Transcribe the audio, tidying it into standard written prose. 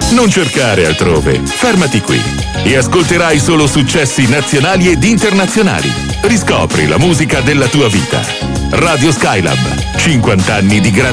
Non cercare altrove, fermati qui e ascolterai solo successi nazionali ed internazionali. Riscopri la musica della tua vita. Radio Skylab, 50 anni di grande